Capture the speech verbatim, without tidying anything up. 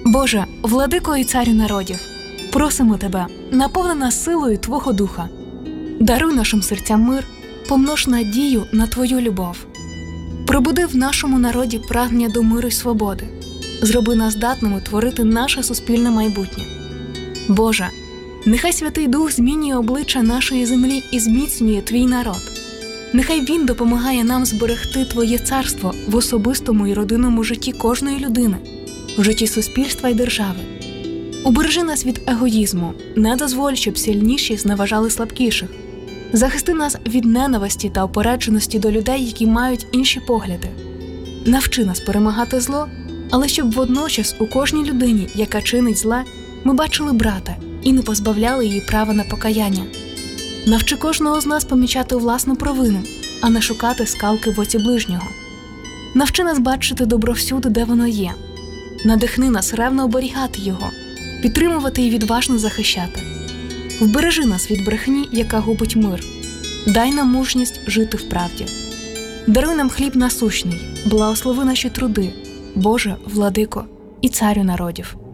Боже, владико і царю народів, просимо Тебе, наповни нас силою Твого Духа. Даруй нашим серцям мир, помнож надію на Твою любов. Пробуди в нашому народі прагнення до миру й свободи. Зроби нас здатними творити наше суспільне майбутнє. Боже, нехай Святий Дух змінює обличчя нашої землі і зміцнює Твій народ. Нехай Він допомагає нам зберегти Твоє царство в особистому і родинному житті кожної людини, в житті суспільства і держави. Убережи нас від егоїзму, не дозволь, щоб сильніші зневажали слабкіших. Захисти нас від ненависті та опередженості до людей, які мають інші погляди. Навчи нас перемагати зло, але щоб водночас у кожній людині, яка чинить зле, ми бачили брата і не позбавляли її права на покаяння. Навчи кожного з нас помічати власну провину, а не шукати скалки в оці ближнього. Навчи нас бачити добро всюди, де воно є. Надихни нас ревно оберігати його, підтримувати і відважно захищати. Вбережи нас від брехні, яка губить мир. Дай нам мужність жити в правді. Даруй нам хліб насущний, благослови наші труди, Боже, владико і царю народів.